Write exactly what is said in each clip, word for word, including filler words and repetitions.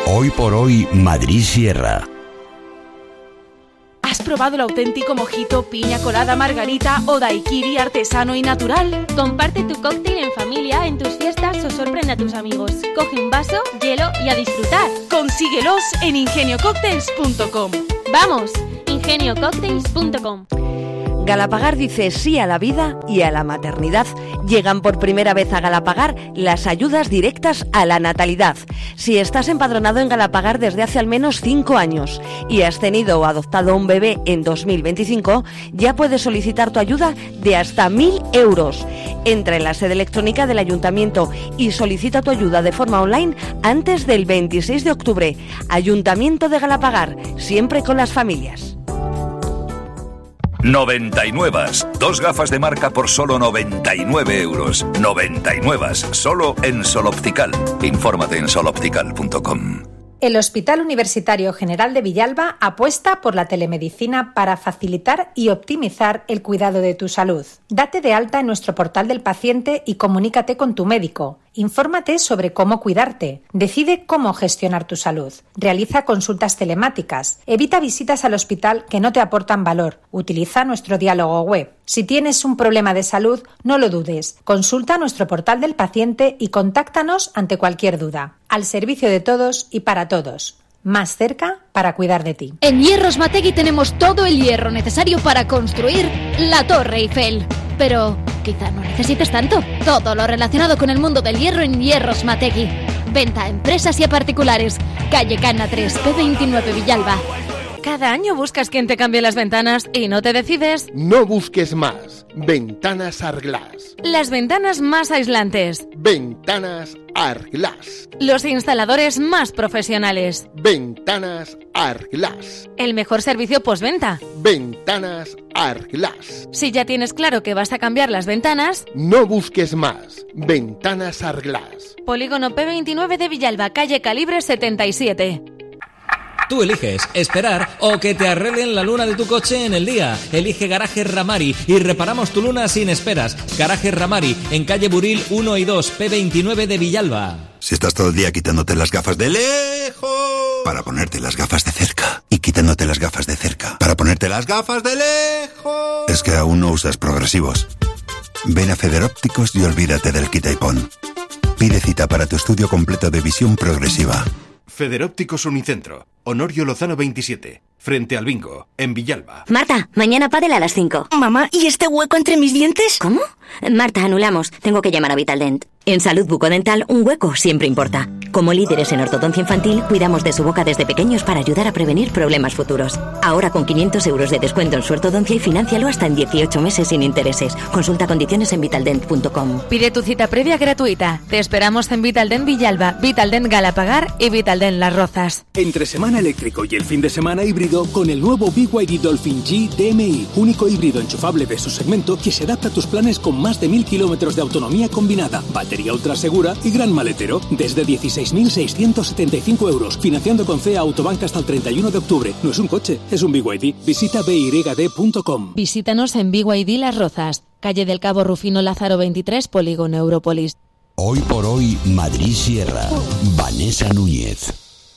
Hoy por hoy, Madrid Sierra. ¿Has probado el auténtico mojito, piña colada, margarita o daiquiri artesano y natural? Comparte tu cóctel en familia, en tus fiestas o sorprende a tus amigos. Coge un vaso, hielo y a disfrutar. Consíguelos en ingenio cocktails punto com. ¡Vamos! ingenio cocktails punto com. Galapagar dice sí a la vida y a la maternidad. Llegan por primera vez a Galapagar las ayudas directas a la natalidad. Si estás empadronado en Galapagar desde hace al menos cinco años y has tenido o adoptado un bebé en dos mil veinticinco, ya puedes solicitar tu ayuda de hasta mil euros. Entra en la sede electrónica del Ayuntamiento y solicita tu ayuda de forma online antes del veintiséis de octubre. Ayuntamiento de Galapagar, siempre con las familias. noventa y nueve. Dos gafas de marca por solo noventa y nueve euros. noventa y nueve. Solo en Sol Optical. Infórmate en sol optical punto com. El Hospital Universitario General de Villalba apuesta por la telemedicina para facilitar y optimizar el cuidado de tu salud. Date de alta en nuestro portal del paciente y comunícate con tu médico. Infórmate sobre cómo cuidarte. Decide cómo gestionar tu salud. Realiza consultas telemáticas. Evita visitas al hospital que no te aportan valor. Utiliza nuestro diálogo web. Si tienes un problema de salud, no lo dudes. Consulta nuestro portal del paciente y contáctanos ante cualquier duda. Al servicio de todos y para todos. Más cerca para cuidar de ti. En Hierros Mategui tenemos todo el hierro necesario para construir la Torre Eiffel. Pero quizá no necesites tanto. Todo lo relacionado con el mundo del hierro en Hierros Mategui. Venta a empresas y a particulares. Calle Cana tres, P veintinueve, Villalba. Cada año buscas quien te cambie las ventanas y no te decides. No busques más. Ventanas Arglass. Las ventanas más aislantes. Ventanas Arglass. Los instaladores más profesionales. Ventanas Arglass. El mejor servicio postventa. Ventanas Arglass. Si ya tienes claro que vas a cambiar las ventanas, no busques más. Ventanas Arglass. Polígono P veintinueve de Villalba, calle Calibre setenta y siete. Tú eliges esperar o que te arreglen la luna de tu coche en el día. Elige Garaje Ramari y reparamos tu luna sin esperas. Garaje Ramari, en calle Buril uno y dos, P veintinueve de Villalba. Si estás todo el día quitándote las gafas de lejos para ponerte las gafas de cerca y quitándote las gafas de cerca para ponerte las gafas de lejos, es que aún no usas progresivos. Ven a Federópticos y olvídate del quita y pon. Pide cita para tu estudio completo de visión progresiva. Federópticos Unicentro, Honorio Lozano veintisiete, frente al Bingo, en Villalba. Marta, mañana pádel a las cinco. Mamá, ¿y este hueco entre mis dientes? ¿Cómo? Marta, anulamos. Tengo que llamar a Vitaldent. En salud bucodental, un hueco siempre importa. Como líderes en ortodoncia infantil, cuidamos de su boca desde pequeños para ayudar a prevenir problemas futuros. Ahora con quinientos euros de descuento en su ortodoncia y financialo hasta en dieciocho meses sin intereses. Consulta condiciones en vitaldent punto com. Pide tu cita previa gratuita. Te esperamos en Vitaldent Villalba, Vitaldent Galapagar y Vitaldent Las Rozas. Entre semana eléctrico y el fin de semana híbrido con el nuevo B Y D Dolphin G D M I, único híbrido enchufable de su segmento que se adapta a tus planes con más de mil kilómetros de autonomía combinada, batería ultra segura y gran maletero, desde dieciséis mil seiscientos setenta y cinco euros, financiando con C E A Autobank hasta el treinta y uno de octubre. No es un coche, es un B Y D. Visita B Y D punto com. Visítanos en B Y D Las Rozas, calle del Cabo Rufino Lázaro veintitrés, Polígono Europolis. Hoy por hoy, Madrid Sierra. Vanessa Núñez.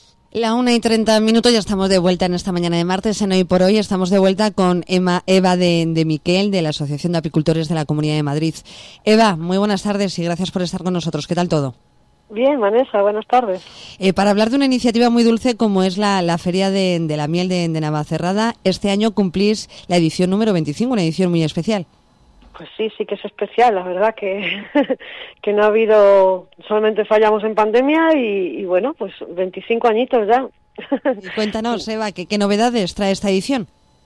La una y treinta minutos, ya estamos de vuelta en esta mañana de martes. En Hoy por Hoy estamos de vuelta con Ema, Eva de, de Miquel, de la Asociación de Apicultores de la Comunidad de Madrid. Eva, muy buenas tardes y gracias por estar con nosotros. ¿Qué tal todo? Bien, Vanessa, buenas tardes. Eh, para hablar de una iniciativa muy dulce como es la, la Feria de, de la Miel de, de Navacerrada, este año cumplís la edición número veinticinco, una edición muy especial. Pues sí, sí que es especial, la verdad que, que no ha habido, solamente fallamos en pandemia y, y bueno, pues veinticinco añitos ya. Y cuéntanos, Eva, ¿qué, qué novedades trae esta edición?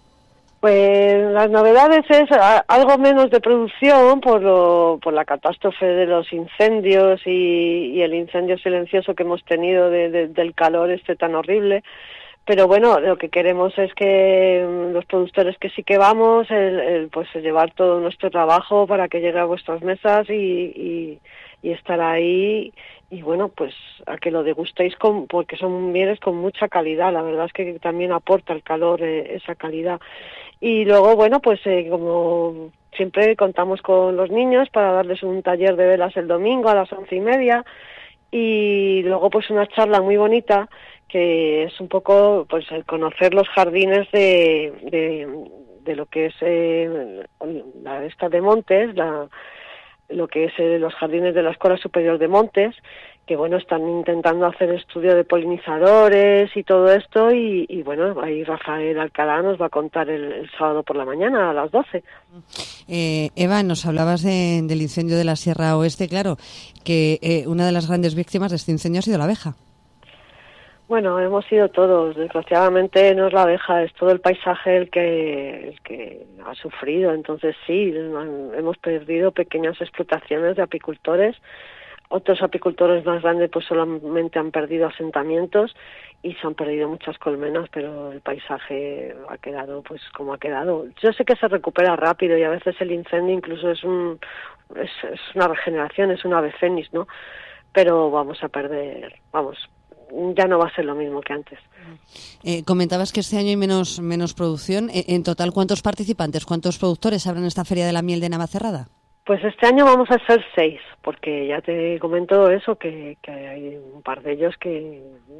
Pues las novedades es a, algo menos de producción por, lo, por la catástrofe de los incendios y, y el incendio silencioso que hemos tenido de, de, del calor este tan horrible. Pero bueno, lo que queremos es que los productores que sí que vamos, el, el, pues llevar todo nuestro trabajo para que llegue a vuestras mesas y, y, y estar ahí y bueno, pues a que lo degustéis con, porque son mieles con mucha calidad. La verdad es que también aporta el calor eh, esa calidad. Y luego, bueno, pues eh, como siempre contamos con los niños para darles un taller de velas el domingo a las once y media y luego pues una charla muy bonita que es un poco pues el conocer los jardines de, de, de lo que es eh, la esta de Montes, la, lo que es eh, los jardines de la Escuela Superior de Montes, que bueno, están intentando hacer estudio de polinizadores y todo esto, y, y bueno, ahí Rafael Alcalá nos va a contar el, el sábado por la mañana a las doce. Eh, Eva, nos hablabas de, del incendio de la Sierra Oeste, claro, que eh, una de las grandes víctimas de este incendio ha sido la abeja. Bueno, hemos sido todos, desgraciadamente no es la abeja, es todo el paisaje el que, el que ha sufrido, entonces sí, hemos perdido pequeñas explotaciones de apicultores. Otros apicultores más grandes pues solamente han perdido asentamientos y se han perdido muchas colmenas, pero el paisaje ha quedado pues como ha quedado. Yo sé que se recupera rápido y a veces el incendio incluso es un es, es una regeneración, es un ave fénix, ¿no? Pero vamos a perder, vamos, ya no va a ser lo mismo que antes. Eh, comentabas que este año hay menos menos producción. En total, ¿cuántos participantes, cuántos productores habrá en esta Feria de la Miel de Navacerrada? Pues este año vamos a ser seis, porque ya te comento eso, que, que hay un par de ellos que,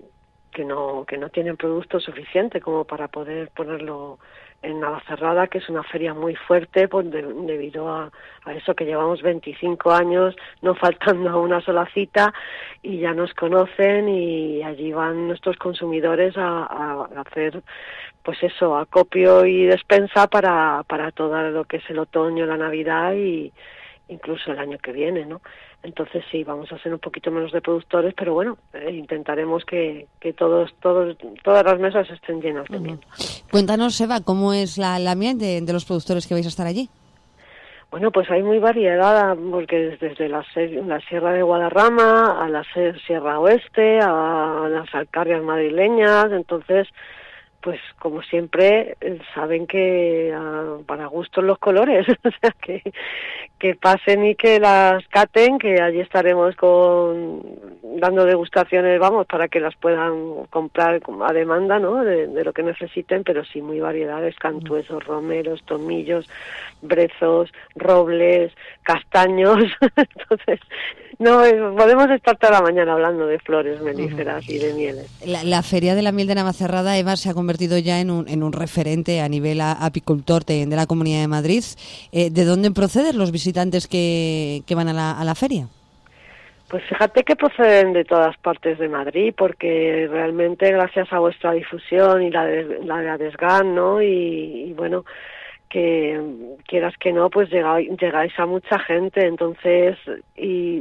que no que no tienen producto suficiente como para poder ponerlo en Navacerrada, que es una feria muy fuerte pues de, debido a, a eso que llevamos veinticinco años no faltando a una sola cita y ya nos conocen y allí van nuestros consumidores a, a hacer pues eso, acopio y despensa para, para todo lo que es el otoño, la Navidad y incluso el año que viene, ¿no? Entonces sí, vamos a ser un poquito menos de productores, pero bueno, eh, intentaremos que, que todos, todos, todas las mesas estén llenas de miel. Uh-huh. Cuéntanos, Eva, ¿cómo es la, la miel de, de los productores que vais a estar allí? Bueno, pues hay muy variedad, porque desde la, la Sierra de Guadarrama a la Sierra Oeste, a las Alcarrias madrileñas, entonces pues como siempre saben que uh, para gustos los colores, o sea que, que pasen y que las caten, que allí estaremos con dando degustaciones, vamos, para que las puedan comprar a demanda, ¿no? De, de lo que necesiten, pero sí muy variedades, cantuesos, romeros, tomillos, brezos, robles, castaños, entonces no podemos estar toda la mañana hablando de flores melíferas uh-huh. y de mieles. La, la Feria de la Miel de Navacerrada, Eva, se ha convertido ya en un, en un referente a nivel apicultor de, de la Comunidad de Madrid. Eh, ¿De dónde proceden los visitantes que, que van a la, a la feria? Pues fíjate que proceden de todas partes de Madrid, porque realmente gracias a vuestra difusión y la de, la de Adesgan, ¿no? Y, y bueno, que quieras que no, pues llegáis, llegáis a mucha gente, entonces, y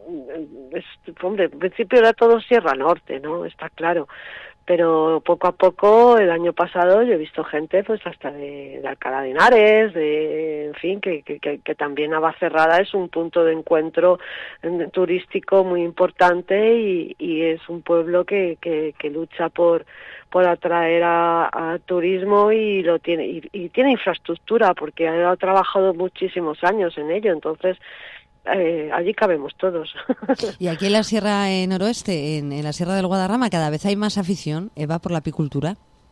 es, hombre, en principio era todo Sierra Norte, ¿no? Está claro, pero poco a poco, el año pasado yo he visto gente pues hasta de, de Alcalá de Henares, de, en fin, que, que, que también Navacerrada es un punto de encuentro turístico muy importante y, y es un pueblo que, que, que lucha por por atraer a, a turismo y lo tiene y, y tiene infraestructura porque ha trabajado muchísimos años en ello, entonces Eh, allí cabemos todos. Y aquí en la Sierra eh, Noroeste, en, en la Sierra del Guadarrama, cada vez hay más afición, Eva, por la apicultura.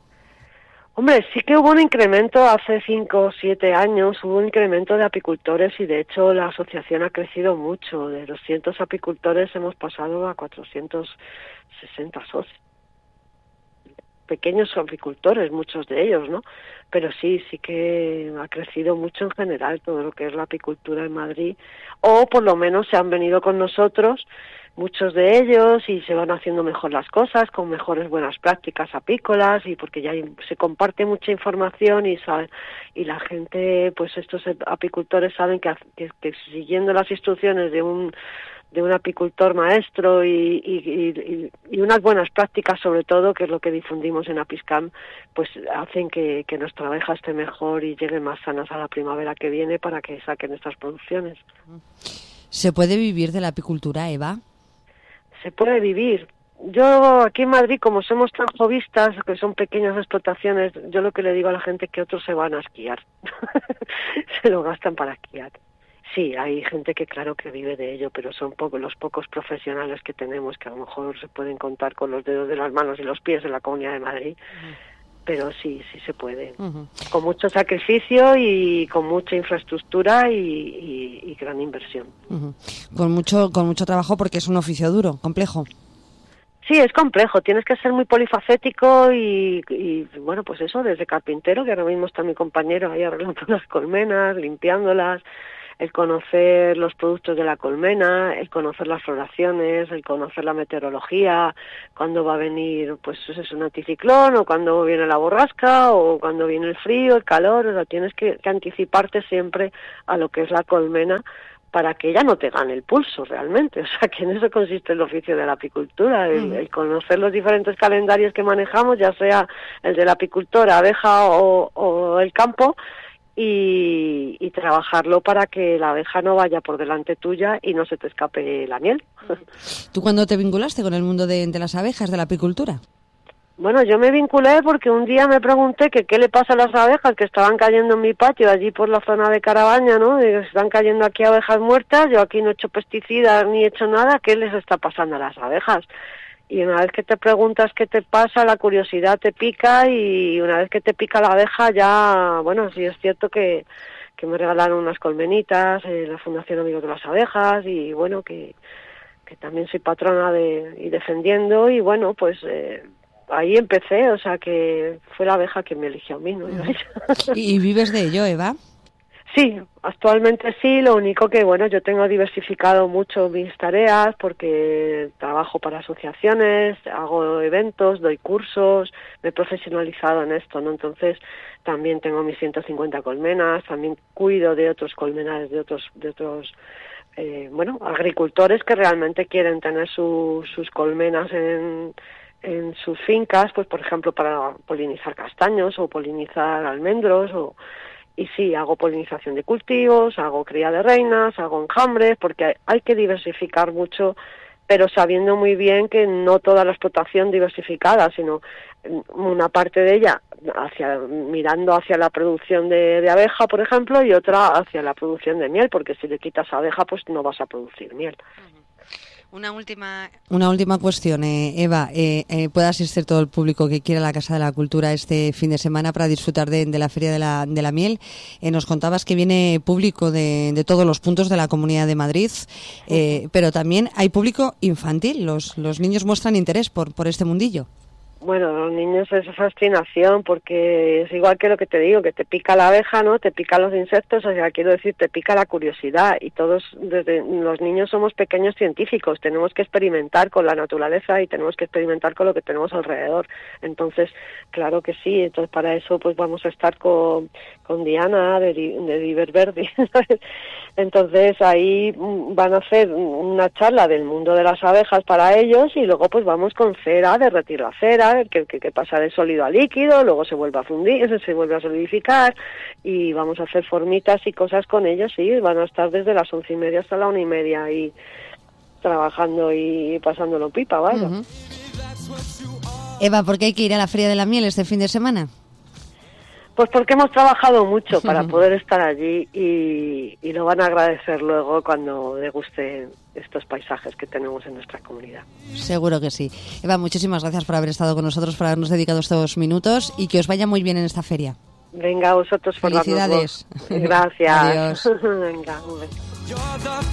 Hombre, sí que hubo un incremento hace cinco o siete años, hubo un incremento de apicultores y de hecho la asociación ha crecido mucho. De doscientos apicultores hemos pasado a cuatrocientos sesenta socios. Pequeños apicultores, muchos de ellos, ¿no? Pero sí, sí que ha crecido mucho en general todo lo que es la apicultura en Madrid, o por lo menos se han venido con nosotros, muchos de ellos, y se van haciendo mejor las cosas, con mejores buenas prácticas apícolas, y porque ya hay, se comparte mucha información y sabe, y la gente, pues estos apicultores saben que, que, que siguiendo las instrucciones de un de un apicultor maestro y, y, y, y unas buenas prácticas sobre todo, que es lo que difundimos en Apiscam, pues hacen que, que nuestra abeja esté mejor y lleguen más sanas a la primavera que viene para que saquen estas producciones. ¿Se puede vivir de la apicultura, Eva? Se puede vivir. Yo aquí en Madrid, como somos tan jovistas, que son pequeñas explotaciones, yo lo que le digo a la gente es que otros se van a esquiar. Se lo gastan para esquiar. Sí, hay gente que claro que vive de ello, pero son pocos los pocos profesionales que tenemos, que a lo mejor se pueden contar con los dedos de las manos y los pies en la Comunidad de Madrid, uh-huh. Pero sí, sí se puede, uh-huh. Con mucho sacrificio y con mucha infraestructura y, y, y gran inversión. Uh-huh. Con mucho, con mucho trabajo porque es un oficio duro, complejo. Sí, es complejo, tienes que ser muy polifacético y, y, bueno, pues eso, desde carpintero, que ahora mismo está mi compañero ahí arreglando las colmenas, limpiándolas, el conocer los productos de la colmena, el conocer las floraciones, el conocer la meteorología, cuándo va a venir, pues es un anticiclón, o cuándo viene la borrasca, o cuándo viene el frío, el calor, o sea, tienes que, que anticiparte siempre a lo que es la colmena, para que ella no te gane el pulso realmente. O sea, que en eso consiste el oficio de la apicultura, el, el conocer los diferentes calendarios que manejamos, ya sea el de la apicultora, abeja o, o el campo, y, y trabajarlo para que la abeja no vaya por delante tuya y no se te escape la miel. ¿Tú cuándo te vinculaste con el mundo de, de las abejas, de la apicultura? Bueno, yo me vinculé porque un día me pregunté que qué le pasa a las abejas que estaban cayendo en mi patio, allí por la zona de Carabaña, ¿no? Y están cayendo aquí abejas muertas, yo aquí no he hecho pesticidas ni he hecho nada, ¿qué les está pasando a las abejas? Y una vez que te preguntas qué te pasa, la curiosidad te pica, y una vez que te pica la abeja ya, bueno, sí es cierto que, que me regalaron unas colmenitas en la Fundación Amigos de las Abejas, y bueno, que, que también soy patrona de y defendiendo, y bueno, pues... Eh, ahí empecé, o sea que fue la abeja que me eligió a mí, ¿no? ¿Y vives de ello, Eva? Sí, actualmente sí, lo único que, bueno, yo tengo diversificado mucho mis tareas porque trabajo para asociaciones, hago eventos, doy cursos, me he profesionalizado en esto, ¿no? Entonces también tengo mis ciento cincuenta colmenas, también cuido de otros colmenares, de otros, de otros eh, bueno, agricultores que realmente quieren tener su, sus colmenas en... en sus fincas, pues por ejemplo para polinizar castaños o polinizar almendros, o y sí, hago polinización de cultivos, hago cría de reinas, hago enjambres, porque hay, hay que diversificar mucho, pero sabiendo muy bien que no toda la explotación diversificada, sino una parte de ella hacia mirando hacia la producción de, de abeja, por ejemplo, y otra hacia la producción de miel, porque si le quitas abeja, pues no vas a producir miel. Una última una última cuestión, eh, Eva. Eh, eh, ¿Puede asistir todo el público que quiera a la Casa de la Cultura este fin de semana para disfrutar de, de la Feria de la, de la Miel? Eh, nos contabas que viene público de, de todos los puntos de la Comunidad de Madrid, eh, pero también hay público infantil. Los, los niños muestran interés por, por este mundillo. Bueno, los niños es fascinación porque es igual que lo que te digo, que te pica la abeja, ¿no? Te pican los insectos, o sea, quiero decir, te pica la curiosidad, y todos, desde los niños somos pequeños científicos, tenemos que experimentar con la naturaleza y tenemos que experimentar con lo que tenemos alrededor. Entonces, claro que sí, entonces para eso pues vamos a estar con, con Diana de, de Diververdi. Entonces ahí van a hacer una charla del mundo de las abejas para ellos, y luego pues vamos con cera, a derretir la cera, que, que, que pasa de sólido a líquido, luego se vuelve a fundir, se vuelve a solidificar, y vamos a hacer formitas y cosas con ellos. Sí, van a estar desde las once y media hasta la una y media ahí trabajando y pasándolo pipa, vaya. Uh-huh. Eva, ¿por qué hay que ir a la Feria de la Miel este fin de semana? Pues porque hemos trabajado mucho para poder estar allí, y, y lo van a agradecer luego cuando degusten estos paisajes que tenemos en nuestra comunidad. Seguro que sí. Eva, muchísimas gracias por haber estado con nosotros, por habernos dedicado estos minutos, y que os vaya muy bien en esta feria. Venga, a vosotros por felicidades. Gracias. Adiós. Venga, un beso.